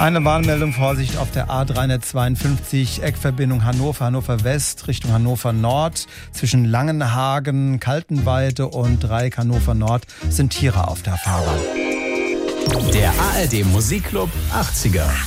Eine Warnmeldung, Vorsicht auf der A352, Eckverbindung Hannover West Richtung Hannover Nord. Zwischen Langenhagen, Kaltenweide und Dreieck Hannover Nord sind Tiere auf der Fahrbahn. Der ARD Musikclub 80er.